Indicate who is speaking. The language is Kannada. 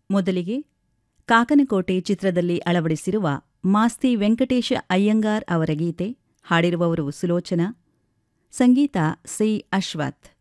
Speaker 1: ಮೊದಲಿಗೆ ಕಾಕನಕೋಟೆ ಚಿತ್ರದಲ್ಲಿ ಅಳವಡಿಸಿರುವ ಮಾಸ್ತಿ ವೆಂಕಟೇಶ ಅಯ್ಯಂಗಾರ್ ಅವರ ಗೀತೆ. ಹಾಡಿರುವವರು ಸುಲೋಚನಾ. ಸಂಗೀತ ಸಿ. ಅಶ್ವಥ್.